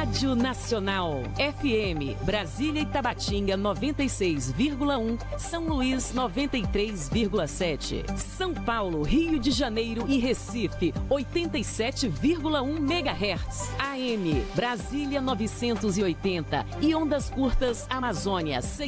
Rádio Nacional. FM, Brasília e Tabatinga 96,1. São Luís 93,7. São Paulo, Rio de Janeiro e Recife 87,1 MHz. AM, Brasília 980 e ondas curtas Amazônia